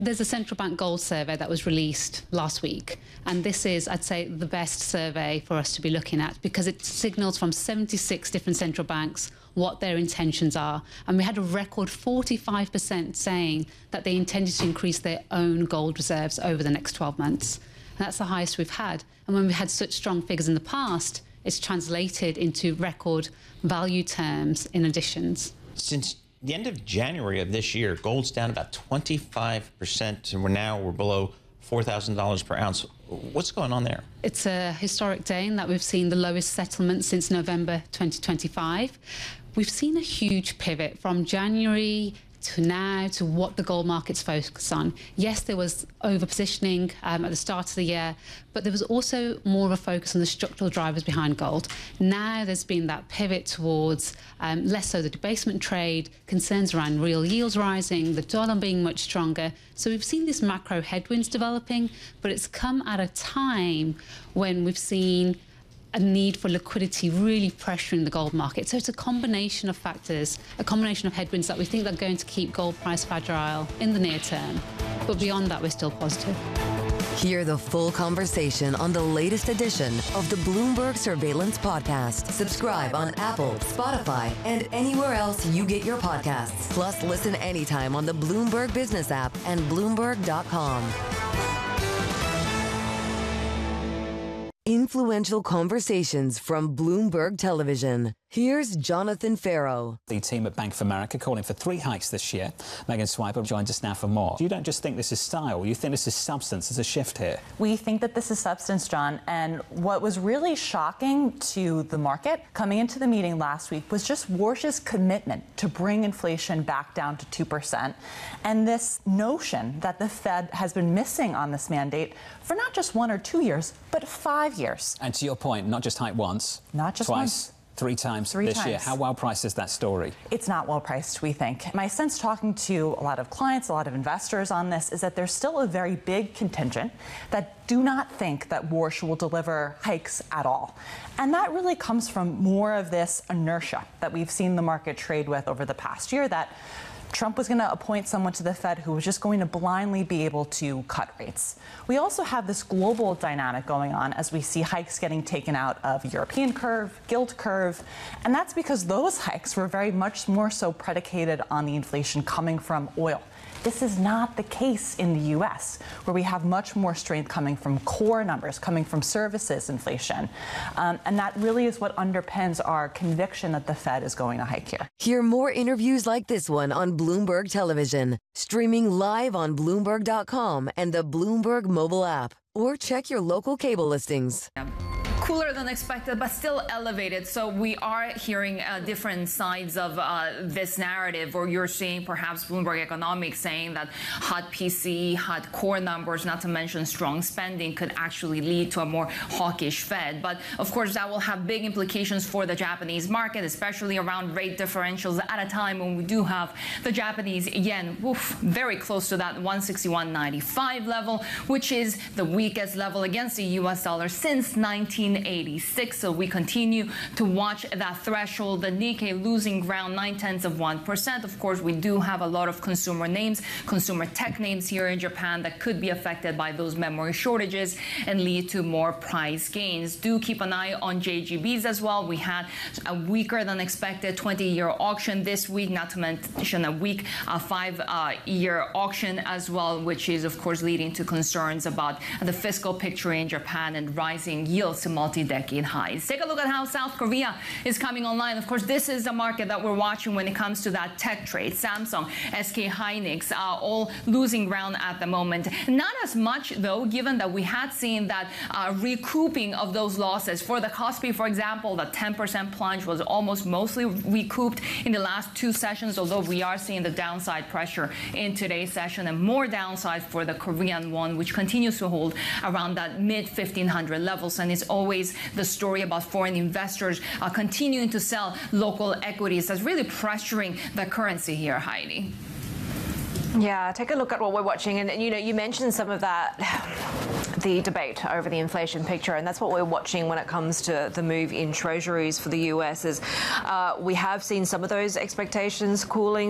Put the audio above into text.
There's a central bank gold survey that was released last week, and this is, I'd say, the best survey for us to be looking at because it signals from 76 different central banks what their intentions are. And we had a record 45% saying that they intended to increase their own gold reserves over the next 12 months. And that's the highest we've had. And when we had such strong figures in the past, it's translated into record value terms in additions. Since the end of January of this year, gold's down about 25%, and we're below $4,000 per ounce. What's going on there? It's a historic day in that we've seen the lowest settlement since November 2025. We've seen a huge pivot from January to now to what the gold market's focused on. Yes, there was over-positioning at the start of the year, but there was also more of a focus on the structural drivers behind gold. Now there's been that pivot towards less so the debasement trade, concerns around real yields rising, the dollar being much stronger. So we've seen these macro headwinds developing, but it's come at a time when we've seen a need for liquidity really pressuring the gold market. So it's a combination of factors, a combination of headwinds that we think are going to keep gold price fragile in the near term. But beyond that, we're still positive. Hear the full conversation on the latest edition of the Bloomberg Surveillance Podcast. Subscribe on Apple, Spotify, and anywhere else you get your podcasts. Plus, listen anytime on the Bloomberg Business app and Bloomberg.com. Influential conversations from Bloomberg Television. Here's Jonathan Ferro. The team at Bank of America calling for 3 hikes this year. Megan Swiper joins us now for more. You don't just think this is style, you think this is substance. There's a shift here. We think that this is substance, John. And what was really shocking to the market coming into the meeting last week was just Warsh's commitment to bring inflation back down to 2%. And this notion that the Fed has been missing on this mandate for not just 1 or 2 years, but 5 years. And to your point, not just hike once, not just twice. Once. 3 times this year. How well priced is that story? It's not well priced, we think. My sense talking to a lot of clients, a lot of investors on this, is that there's still a very big contingent that do not think that Warsh will deliver hikes at all. And that really comes from more of this inertia that we've seen the market trade with over the past year, that Trump was going to appoint someone to the Fed who was just going to blindly be able to cut rates. We also have this global dynamic going on as we see hikes getting taken out of European curve, gilt curve, and that's because those hikes were very much more so predicated on the inflation coming from oil. This is not the case in the U.S., where we have much more strength coming from core numbers, coming from services inflation. And that really is what underpins our conviction that the Fed is going to hike here. Hear more interviews like this one on Bloomberg Television, streaming live on Bloomberg.com and the Bloomberg mobile app, or check your local cable listings. Cooler than expected, but still elevated. So we are hearing different sides of this narrative, or you're seeing perhaps Bloomberg Economics saying that hot PCE, hot core numbers, not to mention strong spending, could actually lead to a more hawkish Fed. But of course, that will have big implications for the Japanese market, especially around rate differentials at a time when we do have the Japanese yen very close to that 161.95 level, which is the weakest level against the US dollar since 1986. So we continue to watch that threshold. The Nikkei losing ground 0.9%. Of course, we do have a lot of consumer names, consumer tech names here in Japan that could be affected by those memory shortages and lead to more price gains. Do keep an eye on JGBs as well. We had a weaker than expected 20-year auction this week, not to mention a weak 5-year auction as well, which is, of course, leading to concerns about the fiscal picture in Japan and rising yields to multi-decade highs. Take a look at how South Korea is coming online. Of course, this is the market that we're watching when it comes to that tech trade. Samsung, SK Hynix, all losing ground at the moment. Not as much, though, given that we had seen that recouping of those losses. For the Kospi, for example, the 10% plunge was almost mostly recouped in the last 2 sessions, although we are seeing the downside pressure in today's session and more downside for the Korean won, which continues to hold around that mid-1500 levels. And it's always the story about foreign investors continuing to sell local equities that's really pressuring the currency here, Heidi. Yeah, take a look at what we're watching. And you mentioned some of that, the debate over the inflation picture, and that's what we're watching when it comes to the move in treasuries for the US. Is we have seen some of those expectations cooling.